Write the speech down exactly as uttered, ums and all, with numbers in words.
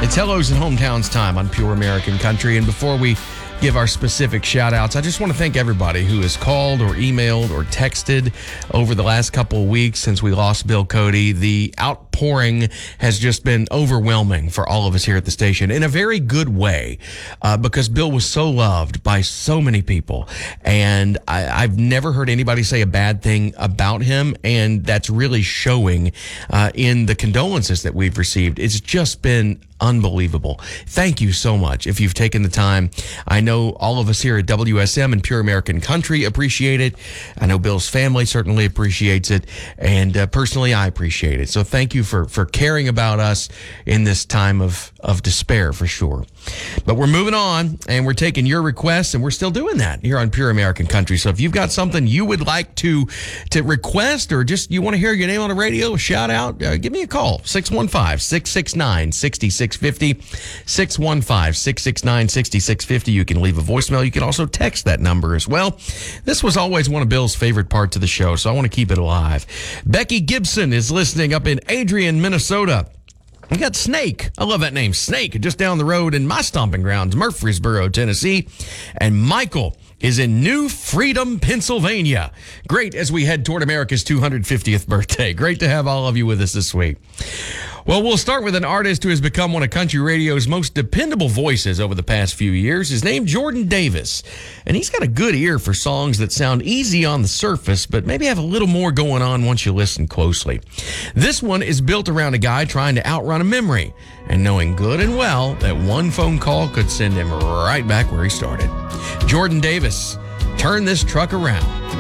It's Hellos and Hometowns time on Pure American Country. And before we give our specific shout outs, I just want to thank everybody who has called or emailed or texted over the last couple of weeks since we lost Bill Cody. The outpouring has just been overwhelming for all of us here at the station in a very good way, uh, because Bill was so loved by so many people. And I, I've never heard anybody say a bad thing about him. And that's really showing uh, in the condolences that we've received. It's just been unbelievable. Thank you so much if you've taken the time. I know all of us here at W S M and Pure American Country appreciate it. I know Bill's family certainly appreciates it. And uh, personally, I appreciate it. So thank you for, for caring about us in this time of, of despair, for sure. But we're moving on, and we're taking your requests, and we're still doing that here on Pure American Country. So if you've got something you would like to to request, or just you want to hear your name on the radio, shout out, uh, give me a call, six one five, six six nine, six six five zero, six one five, six six nine, six six five zero. You can leave a voicemail. You can also text that number as well. This was always one of Bill's favorite parts of the show, so I want to keep it alive. Becky Gibson is listening up in Adrian, Minnesota. We got Snake. I love that name. Snake, just down the road in my stomping grounds, Murfreesboro, Tennessee. And Michael is in New Freedom, Pennsylvania. Great as we head toward America's two hundred fiftieth birthday. Great to have all of you with us this week. Well, we'll start with an artist who has become one of country radio's most dependable voices over the past few years. His name, Jordan Davis. And he's got a good ear for songs that sound easy on the surface, but maybe have a little more going on once you listen closely. This one is built around a guy trying to outrun a memory and knowing good and well that one phone call could send him right back where he started. Jordan Davis, Turn This Truck Around.